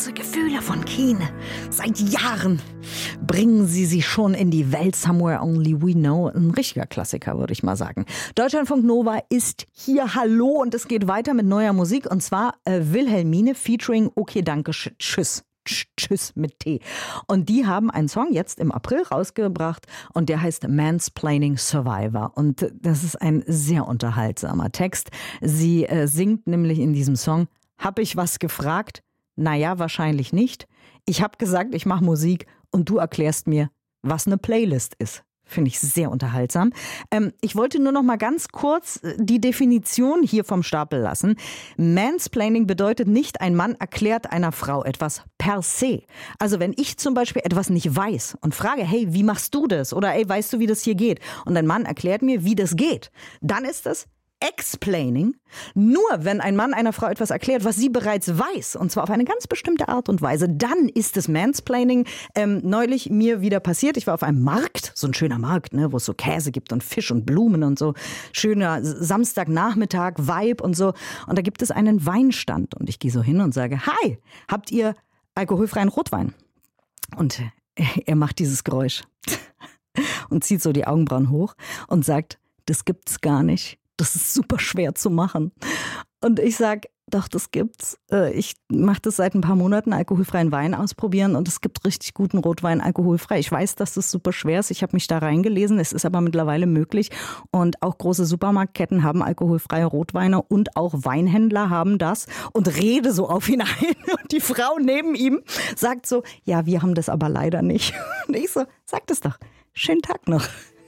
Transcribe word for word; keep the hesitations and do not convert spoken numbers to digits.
Gefühle von Keane. Seit Jahren bringen sie sie schon in die Welt. Somewhere Only We Know. Ein richtiger Klassiker, würde ich mal sagen. Deutschlandfunk Nova ist hier. Hallo, und es geht weiter mit neuer Musik. Und zwar äh, Wilhelmine featuring Okay, danke, tschüss. Tschüss mit T. Und die haben einen Song jetzt im April rausgebracht und der heißt Mansplaining Survivor. Und das ist ein sehr unterhaltsamer Text. Sie äh, singt nämlich in diesem Song: Hab ich was gefragt? Naja, wahrscheinlich nicht. Ich habe gesagt, ich mache Musik und du erklärst mir, was eine Playlist ist. Finde ich sehr unterhaltsam. Ähm, ich wollte nur noch mal ganz kurz die Definition hier vom Stapel lassen. Mansplaining bedeutet nicht, ein Mann erklärt einer Frau etwas per se. Also wenn ich zum Beispiel etwas nicht weiß und frage, hey, wie machst du das? Oder ey, weißt du, wie das hier geht? Und ein Mann erklärt mir, wie das geht. Dann ist das Explaining. Nur wenn ein Mann einer Frau etwas erklärt, was sie bereits weiß, und zwar auf eine ganz bestimmte Art und Weise, dann ist es Mansplaining. Ähm, neulich mir wieder passiert, ich war auf einem Markt, so ein schöner Markt, ne, wo es so Käse gibt und Fisch und Blumen und so. Schöner Samstagnachmittag, Vibe und so. Und da gibt es einen Weinstand und ich gehe so hin und sage, hi, habt ihr alkoholfreien Rotwein? Und er macht dieses Geräusch und zieht so die Augenbrauen hoch und sagt, das gibt's gar nicht. Das ist super schwer zu machen. Und ich sage, doch, das gibt's. Ich mache das seit ein paar Monaten, alkoholfreien Wein ausprobieren, und es gibt richtig guten Rotwein alkoholfrei. Ich weiß, dass das super schwer ist. Ich habe mich da reingelesen. Es ist aber mittlerweile möglich. Und auch große Supermarktketten haben alkoholfreie Rotweine und auch Weinhändler haben das. Und rede so auf ihn ein. Und die Frau neben ihm sagt so, ja, wir haben das aber leider nicht. Und ich so, sag das doch. Schönen Tag noch.